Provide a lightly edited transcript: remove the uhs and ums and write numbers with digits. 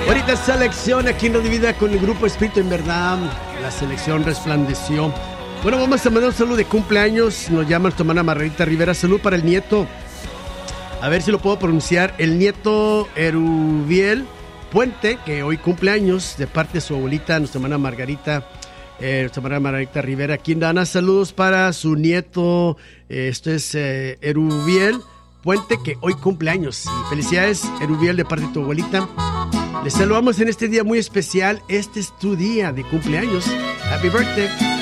Ahorita selección aquí en Radio Vida con el grupo Espíritu en Verdad. La selección resplandeció. Bueno, vamos a mandar un saludo de cumpleaños. Nos llama nuestra hermana Margarita Rivera. Salud para el nieto. A ver si lo puedo pronunciar. El nieto Erubiel Puente, que hoy cumpleaños, de parte de su abuelita, nuestra hermana Margarita Rivera. Quien da saludos para su nieto. Esto es Erubiel Puente, que hoy cumpleaños. Y felicidades, Erubiel, de parte de tu abuelita. Les saludamos en este día muy especial. Este es tu día de cumpleaños. Happy birthday.